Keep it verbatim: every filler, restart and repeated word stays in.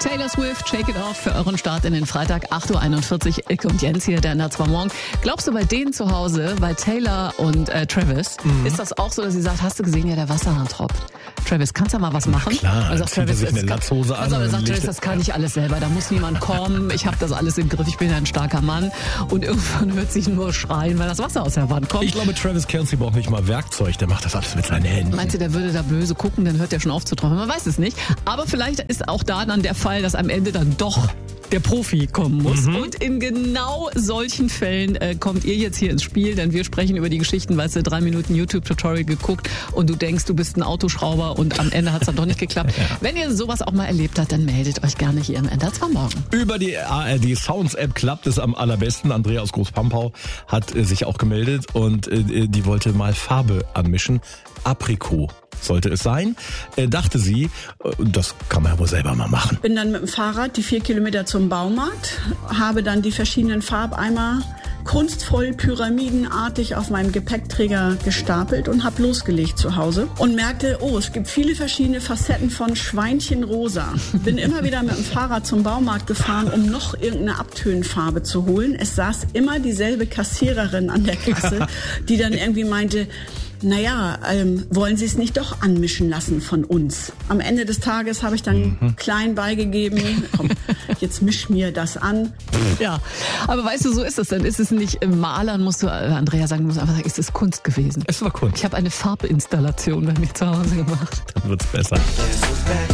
Taylor Swift, Shake It Off für euren Start in den Freitag, acht Uhr einundvierzig. Ilke und Jens hier, der Nazwa Morgen. Glaubst du, bei denen zu Hause, bei Taylor und äh, Travis, mhm. ist das auch so, dass sie sagt, hast du gesehen, ja, der Wasserhahn tropft? Travis, kannst du mal was machen? Na klar, also dann zieht er sich eine Latzhose an. Also er sagt, Travis, Travis, das kann ich alles selber, da muss niemand kommen, ich habe das alles im Griff, ich bin ein starker Mann. Und irgendwann hört sich nur schreien, weil das Wasser aus der Wand kommt. Ich glaube, Travis Kelce braucht nicht mal Werkzeug, der macht das alles mit seinen Händen. Meinst du, der würde da böse gucken, dann hört der schon auf zu träumen? Man weiß es nicht. Aber vielleicht ist auch da dann der Fall, dass am Ende dann doch der Profi kommen muss. Mhm. Und in genau solchen Fällen äh, kommt ihr jetzt hier ins Spiel, denn wir sprechen über die Geschichten, weißt du, drei Minuten YouTube-Tutorial geguckt und du denkst, du bist ein Autoschrauber und am Ende hat es dann doch nicht geklappt. Ja. Wenn ihr sowas auch mal erlebt habt, dann meldet euch gerne hier im N D R zwei Morgen. Über die A R D Sounds App klappt es am allerbesten. Andrea aus Großpampau hat äh, sich auch gemeldet und äh, die wollte mal Farbe anmischen. Aprikot sollte es sein, äh, dachte sie, äh, das kann man ja wohl selber mal machen. Bin dann mit dem Fahrrad die vier Kilometer zum Baumarkt, habe dann die verschiedenen Farbeimer kunstvoll pyramidenartig auf meinem Gepäckträger gestapelt und habe losgelegt zu Hause und merkte, oh, es gibt viele verschiedene Facetten von Schweinchenrosa. Bin immer wieder mit dem Fahrrad zum Baumarkt gefahren, um noch irgendeine Abtönfarbe zu holen. Es saß immer dieselbe Kassiererin an der Kasse, die dann irgendwie meinte, naja, ähm, wollen Sie es nicht doch anmischen lassen von uns? Am Ende des Tages habe ich dann mhm. klein beigegeben, komm, jetzt misch mir das an. Ja, aber weißt du, so ist es. Dann ist es nicht im Malern, musst du, Andrea sagen, du musst einfach sagen, es ist Kunst gewesen. Es war Kunst. Ich habe eine Farbinstallation bei mir zu Hause gemacht. Dann wird's besser.